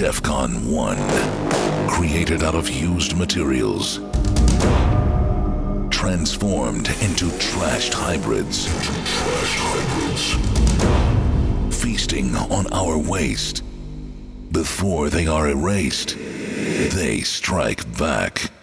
DEFCON 1. Created out of used materials. Transformed into trashed hybrids. Feasting on our waste. Before they are erased, they strike back.